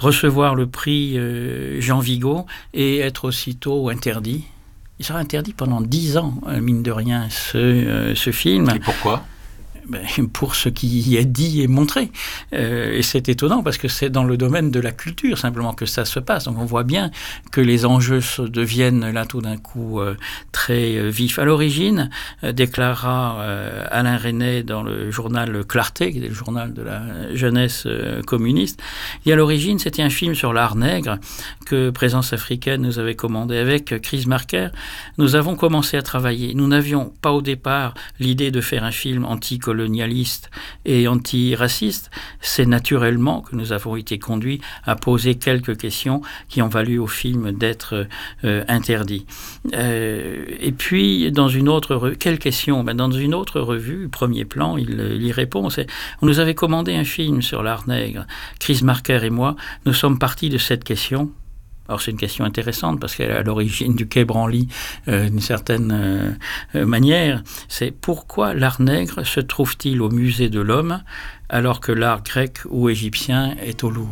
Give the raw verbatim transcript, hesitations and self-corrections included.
recevoir le prix euh, Jean Vigo et être aussitôt interdit. Il sera interdit pendant dix ans, mine de rien, ce, euh, ce film. Et pourquoi ? Ben, pour ce qui y est dit et montré. Euh, et c'est étonnant parce que c'est dans le domaine de la culture simplement que ça se passe. Donc on voit bien que les enjeux se deviennent là tout d'un coup euh, très euh, vifs. À l'origine, euh, déclara euh, Alain Resnais dans le journal Clarté, qui est le journal de la jeunesse euh, communiste, et à l'origine c'était un film sur l'art nègre que Présence africaine nous avait commandé. Avec Chris Marker, nous avons commencé à travailler. Nous n'avions pas au départ l'idée de faire un film anti-colonialiste et antiraciste. C'est naturellement que nous avons été conduits à poser quelques questions qui ont valu au film d'être euh, interdit. Euh, et puis, dans une autre revue, quelle question ? Ben, dans une autre revue, Premier Plan, il, il y répond, c'est, on nous avait commandé un film sur l'art nègre. Chris Marker et moi, nous sommes partis de cette question. Alors c'est une question intéressante parce qu'elle est à l'origine du Quai Branly euh, d'une certaine euh, manière. C'est pourquoi l'art nègre se trouve-t-il au musée de l'homme alors que l'art grec ou égyptien est au Louvre ?